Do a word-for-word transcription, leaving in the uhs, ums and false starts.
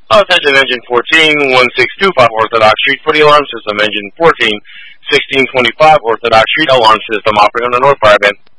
Attention engine fourteen, one six two five Orthodox Street for the alarm system. Engine fourteen, sixteen twenty-five Orthodox Street, alarm system operating on the north fire band.